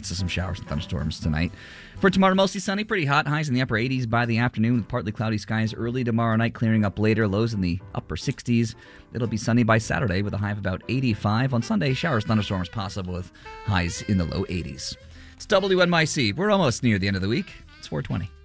chance of some showers and thunderstorms tonight. For tomorrow, mostly sunny, pretty hot. Highs in the upper 80s by the afternoon with partly cloudy skies early tomorrow night, clearing up later. Lows in the upper 60s. It'll be sunny by Saturday with a high of about 85. On Sunday, showers, thunderstorms possible with highs in the low 80s. It's WNYC. We're almost near the end of the week. It's 4:20.